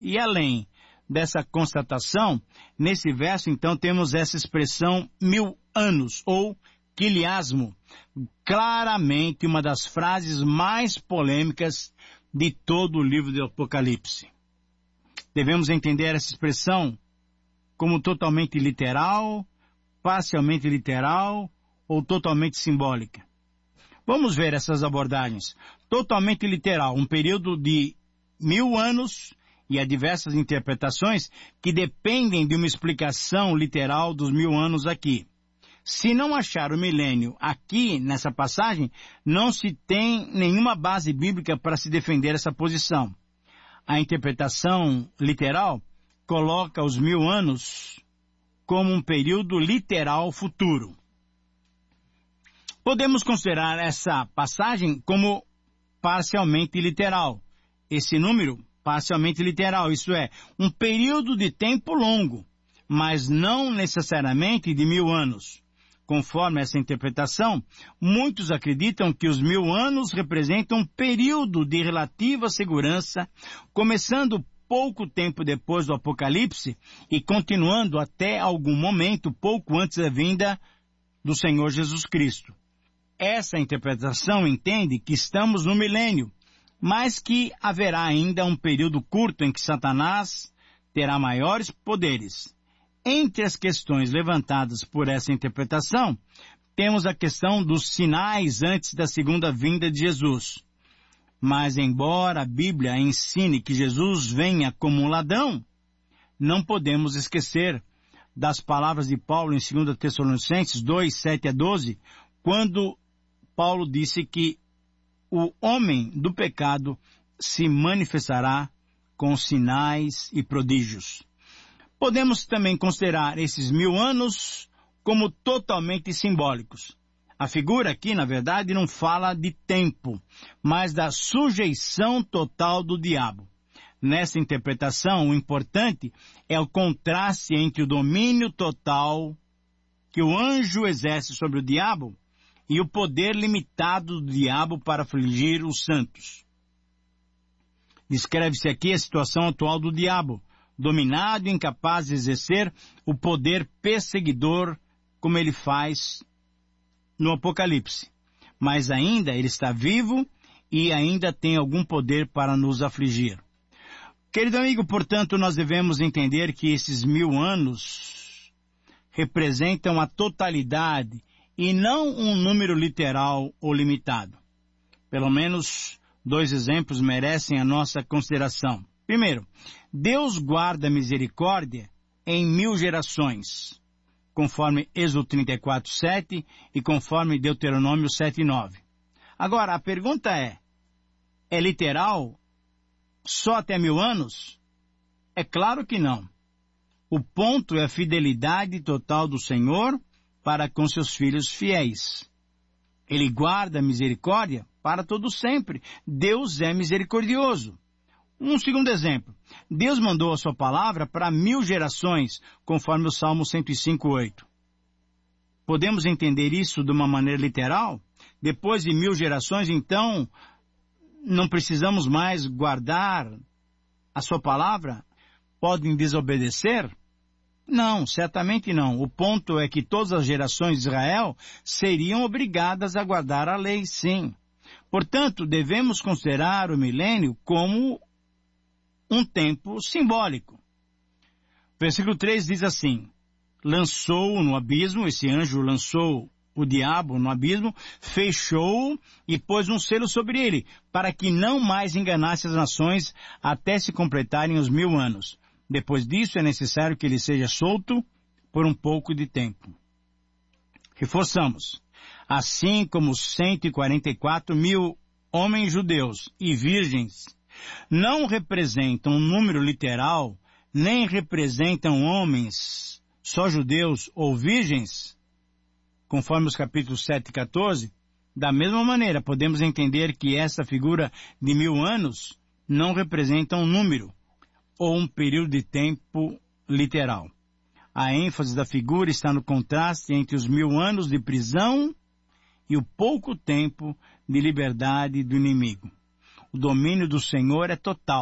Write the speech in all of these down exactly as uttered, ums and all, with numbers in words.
E além dessa constatação, nesse verso, então, temos essa expressão mil anos, ou quiliasmo, claramente uma das frases mais polêmicas de todo o livro do Apocalipse. Devemos entender essa expressão como totalmente literal, parcialmente literal ou totalmente simbólica. Vamos ver essas abordagens. Totalmente literal, um período de mil anos, e há diversas interpretações que dependem de uma explicação literal dos mil anos aqui. Se não achar o milênio aqui, nessa passagem, não se tem nenhuma base bíblica para se defender essa posição. A interpretação literal coloca os mil anos como um período literal futuro. Podemos considerar essa passagem como parcialmente literal. Esse número, parcialmente literal, isso é, um período de tempo longo, mas não necessariamente de mil anos. Conforme essa interpretação, muitos acreditam que os mil anos representam um período de relativa segurança, começando pouco tempo depois do Apocalipse e continuando até algum momento pouco antes da vinda do Senhor Jesus Cristo. Essa interpretação entende que estamos no milênio, mas que haverá ainda um período curto em que Satanás terá maiores poderes. Entre as questões levantadas por essa interpretação, temos a questão dos sinais antes da segunda vinda de Jesus. Mas embora a Bíblia ensine que Jesus venha como um ladrão, não podemos esquecer das palavras de Paulo em segunda Tessalonicenses dois, sete a doze, quando Paulo disse que o homem do pecado se manifestará com sinais e prodígios. Podemos também considerar esses mil anos como totalmente simbólicos. A figura aqui, na verdade, não fala de tempo, mas da sujeição total do diabo. Nessa interpretação, o importante é o contraste entre o domínio total que o anjo exerce sobre o diabo e o poder limitado do diabo para afligir os santos. Descreve-se aqui a situação atual do diabo, dominado e incapaz de exercer o poder perseguidor como ele faz no Apocalipse. Mas ainda ele está vivo e ainda tem algum poder para nos afligir. Querido amigo, portanto, nós devemos entender que esses mil anos representam a totalidade e não um número literal ou limitado. Pelo menos dois exemplos merecem a nossa consideração. Primeiro, Deus guarda a misericórdia em mil gerações, conforme Êxodo trinta e quatro, sete e conforme Deuteronômio sete, nove. Agora, a pergunta é, é literal só até mil anos? É claro que não. O ponto é a fidelidade total do Senhor para com seus filhos fiéis. Ele guarda a misericórdia para todo sempre. Deus é misericordioso. Um segundo exemplo. Deus mandou a sua palavra para mil gerações, conforme o Salmo cento e cinco, oito. Podemos entender isso de uma maneira literal? Depois de mil gerações, então, não precisamos mais guardar a sua palavra? Podem desobedecer? Não, certamente não. O ponto é que todas as gerações de Israel seriam obrigadas a guardar a lei, sim. Portanto, devemos considerar o milênio como um tempo simbólico. Versículo três diz assim, lançou-o no abismo, esse anjo lançou o diabo no abismo, fechou-o e pôs um selo sobre ele, para que não mais enganasse as nações até se completarem os mil anos. Depois disso é necessário que ele seja solto por um pouco de tempo. Reforçamos. Assim como cento e quarenta e quatro mil homens judeus e virgens não representam um número literal, nem representam homens só judeus ou virgens, conforme os capítulos sete e quatorze, da mesma maneira podemos entender que essa figura de mil anos não representa um número ou um período de tempo literal. A ênfase da figura está no contraste entre os mil anos de prisão e o pouco tempo de liberdade do inimigo. O domínio do Senhor é total.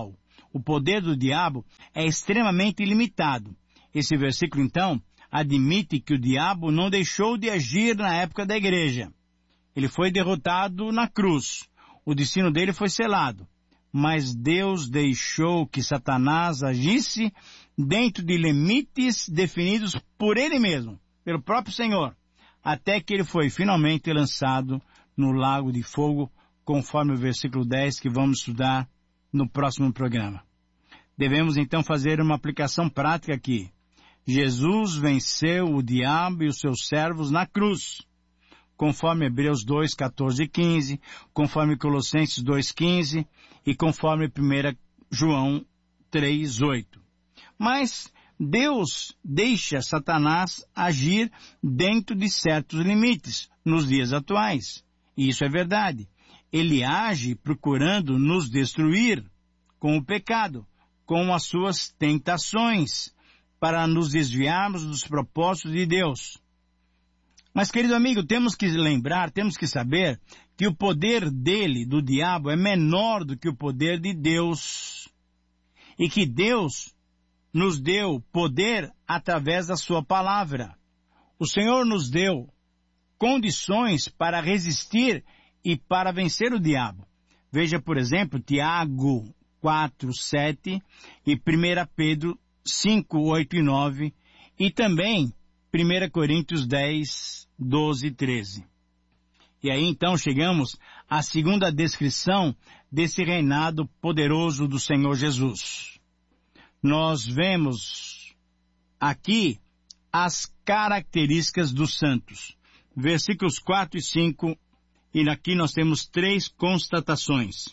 O poder do diabo é extremamente limitado. Esse versículo, então, admite que o diabo não deixou de agir na época da igreja. Ele foi derrotado na cruz. O destino dele foi selado. Mas Deus deixou que Satanás agisse dentro de limites definidos por ele mesmo, pelo próprio Senhor, até que ele foi finalmente lançado no lago de fogo, conforme o versículo dez que vamos estudar no próximo programa. Devemos então fazer uma aplicação prática aqui. Jesus venceu o diabo e os seus servos na cruz, conforme Hebreus dois, quatorze e quinze, conforme Colossenses dois, quinze e conforme primeiro João três, oito. Mas Deus deixa Satanás agir dentro de certos limites nos dias atuais. E isso é verdade. Ele age procurando nos destruir com o pecado, com as suas tentações, para nos desviarmos dos propósitos de Deus. Mas, querido amigo, temos que lembrar, temos que saber que o poder dele, do diabo, é menor do que o poder de Deus. E que Deus nos deu poder através da sua palavra. O Senhor nos deu condições para resistir e para vencer o diabo. Veja, por exemplo, Tiago quatro, sete e primeiro Pedro cinco, oito e nove e também primeiro Coríntios dez, doze e treze. E aí então chegamos à segunda descrição desse reinado poderoso do Senhor Jesus. Nós vemos aqui as características dos santos. Versículos quatro e cinco, e aqui nós temos três constatações.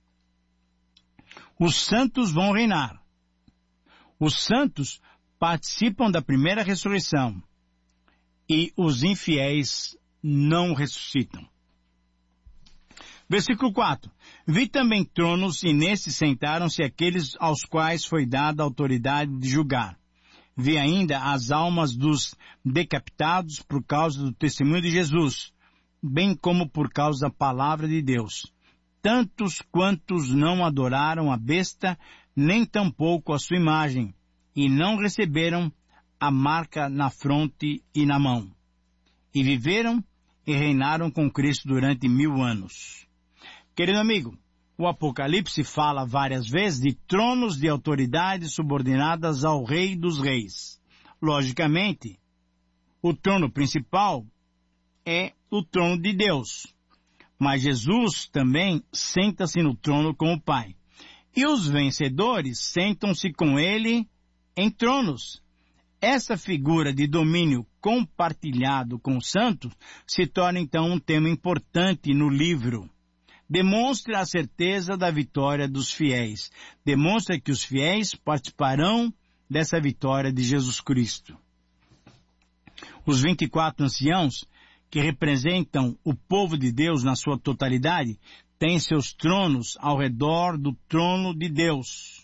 Os santos vão reinar. Os santos participam da primeira ressurreição e os infiéis não ressuscitam. Versículo quatro. Vi também tronos e nesses sentaram-se aqueles aos quais foi dada a autoridade de julgar. Vi ainda as almas dos decapitados por causa do testemunho de Jesus, bem como por causa da palavra de Deus. Tantos quantos não adoraram a besta, nem tampouco a sua imagem, e não receberam a marca na fronte e na mão. E viveram e reinaram com Cristo durante mil anos. Querido amigo, o Apocalipse fala várias vezes de tronos de autoridade subordinadas ao Rei dos Reis. Logicamente, o trono principal é o trono de Deus. Mas Jesus também senta-se no trono com o Pai. E os vencedores sentam-se com ele em tronos. Essa figura de domínio compartilhado com os santos se torna então um tema importante no livro. Demonstra a certeza da vitória dos fiéis. Demonstra que os fiéis participarão dessa vitória de Jesus Cristo. Os vinte e quatro anciãos, que representam o povo de Deus na sua totalidade, têm seus tronos ao redor do trono de Deus.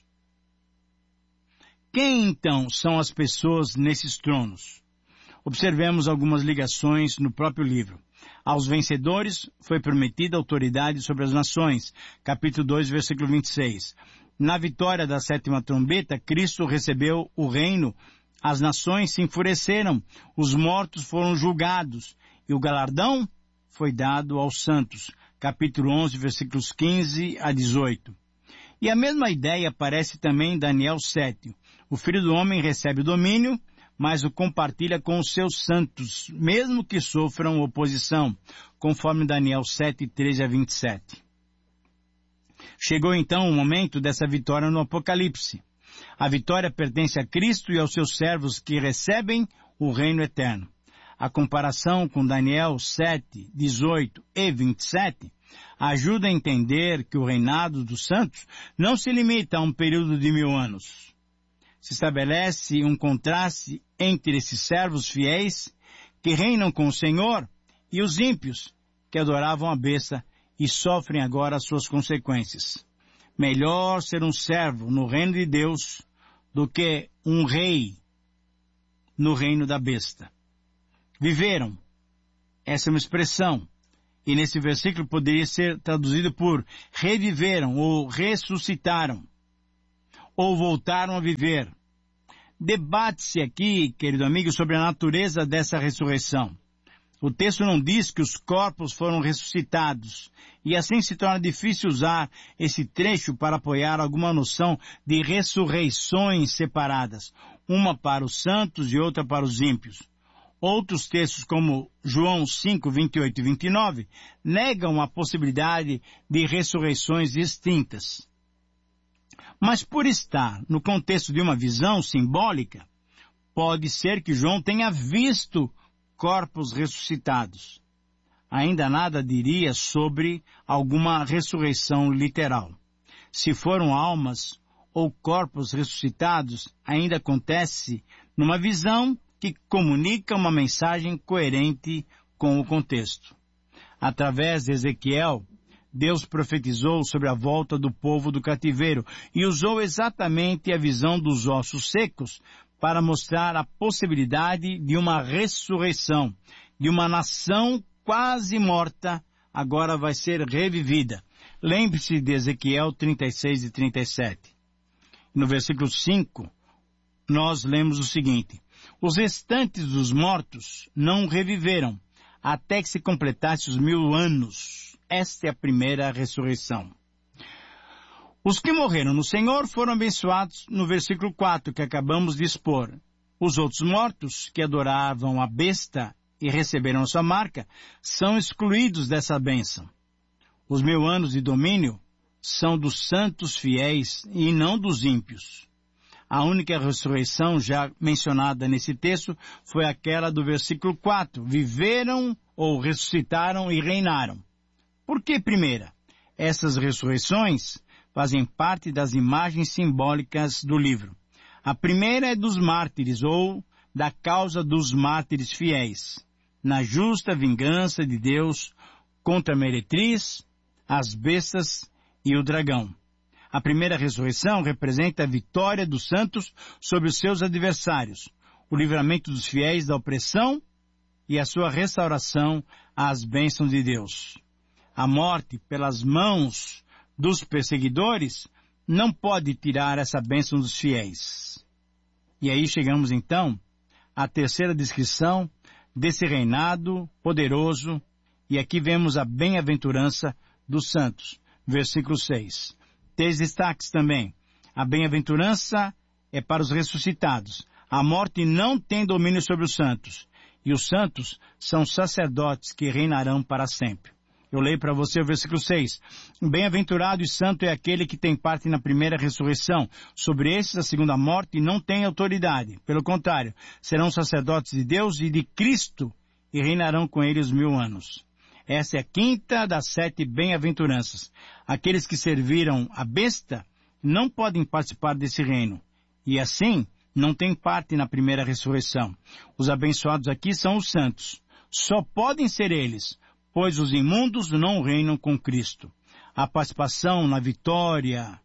Quem então são as pessoas nesses tronos? Observemos algumas ligações no próprio livro. Aos vencedores foi prometida autoridade sobre as nações, capítulo dois, versículo vinte e seis. Na vitória da sétima trombeta, Cristo recebeu o reino, as nações se enfureceram, os mortos foram julgados, e o galardão foi dado aos santos, capítulo onze, versículos quinze a dezoito. E a mesma ideia aparece também em Daniel sete. O Filho do Homem recebe o domínio, mas o compartilha com os seus santos, mesmo que sofram oposição, conforme Daniel sete, treze a vinte e sete. Chegou então o momento dessa vitória no Apocalipse. A vitória pertence a Cristo e aos seus servos que recebem o reino eterno. A comparação com Daniel sete, dezoito e vinte e sete ajuda a entender que o reinado dos santos não se limita a um período de mil anos. Se estabelece um contraste entre esses servos fiéis que reinam com o Senhor e os ímpios que adoravam a besta e sofrem agora as suas consequências. Melhor ser um servo no reino de Deus do que um rei no reino da besta. Viveram. Essa é uma expressão. E nesse versículo poderia ser traduzido por reviveram ou ressuscitaram. ou voltaram a viver. Debate-se aqui, querido amigo, sobre a natureza dessa ressurreição. O texto não diz que os corpos foram ressuscitados, e assim se torna difícil usar esse trecho para apoiar alguma noção de ressurreições separadas, uma para os santos e outra para os ímpios. Outros textos, como João cinco, vinte e oito e vinte e nove, negam a possibilidade de ressurreições distintas. Mas por estar no contexto de uma visão simbólica, pode ser que João tenha visto corpos ressuscitados. Ainda nada diria sobre alguma ressurreição literal. Se foram almas ou corpos ressuscitados, ainda acontece numa visão que comunica uma mensagem coerente com o contexto. Através de Ezequiel, Deus profetizou sobre a volta do povo do cativeiro e usou exatamente a visão dos ossos secos para mostrar a possibilidade de uma ressurreição, de uma nação quase morta, agora vai ser revivida. Lembre-se de Ezequiel trinta e seis e trinta e sete. No versículo cinco, nós lemos o seguinte: os restantes dos mortos não reviveram, até que se completasse os mil anos. Esta é a primeira ressurreição. Os que morreram no Senhor foram abençoados no versículo quatro, que acabamos de expor. Os outros mortos, que adoravam a besta e receberam a sua marca, são excluídos dessa bênção. Os mil anos de domínio são dos santos fiéis e não dos ímpios. A única ressurreição já mencionada nesse texto foi aquela do versículo quatro. Viveram ou ressuscitaram e reinaram. Por que primeira? Essas ressurreições fazem parte das imagens simbólicas do livro. A primeira é dos mártires, ou da causa dos mártires fiéis, na justa vingança de Deus contra a meretriz, as bestas e o dragão. A primeira ressurreição representa a vitória dos santos sobre os seus adversários, o livramento dos fiéis da opressão e a sua restauração às bênçãos de Deus. A morte pelas mãos dos perseguidores não pode tirar essa bênção dos fiéis. E aí chegamos então à terceira descrição desse reinado poderoso, e aqui vemos a bem-aventurança dos santos. Versículo seis. Três destaques também. A bem-aventurança é para os ressuscitados. A morte não tem domínio sobre os santos. E os santos são sacerdotes que reinarão para sempre. Eu leio para você o versículo seis. Bem-aventurado e santo é aquele que tem parte na primeira ressurreição. Sobre esses a segunda morte não tem autoridade. Pelo contrário, serão sacerdotes de Deus e de Cristo e reinarão com ele os mil anos. Essa é a quinta das sete bem-aventuranças. Aqueles que serviram a besta não podem participar desse reino. E assim, não têm parte na primeira ressurreição. Os abençoados aqui são os santos. Só podem ser eles, pois os imundos não reinam com Cristo. A participação na vitória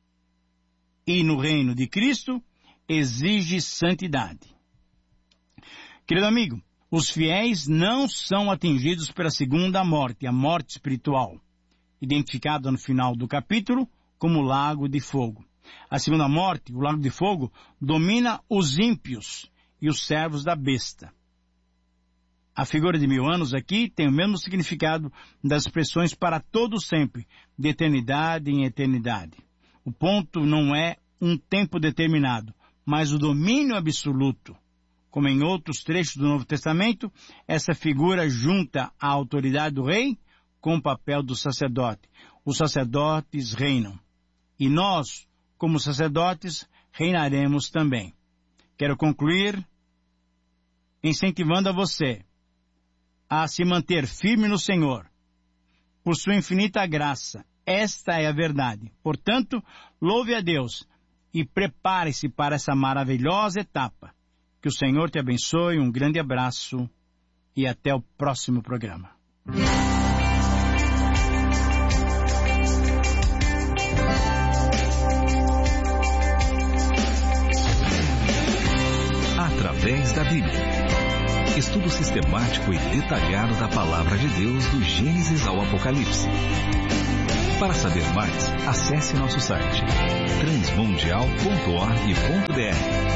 e no reino de Cristo exige santidade. Querido amigo, os fiéis não são atingidos pela segunda morte, a morte espiritual, identificada no final do capítulo como lago de fogo. A segunda morte, o lago de fogo, domina os ímpios e os servos da besta. A figura de mil anos aqui tem o mesmo significado das expressões para todo sempre, de eternidade em eternidade. O ponto não é um tempo determinado, mas o domínio absoluto. Como em outros trechos do Novo Testamento, essa figura junta a autoridade do rei com o papel do sacerdote. Os sacerdotes reinam. E nós, como sacerdotes, reinaremos também. Quero concluir incentivando a você a se manter firme no Senhor, por sua infinita graça. Esta é a verdade. Portanto, louve a Deus e prepare-se para essa maravilhosa etapa. Que o Senhor te abençoe, um grande abraço e até o próximo programa. Através da Bíblia. Estudo sistemático e detalhado da Palavra de Deus do Gênesis ao Apocalipse. Para saber mais, acesse nosso site transmundial ponto org ponto br.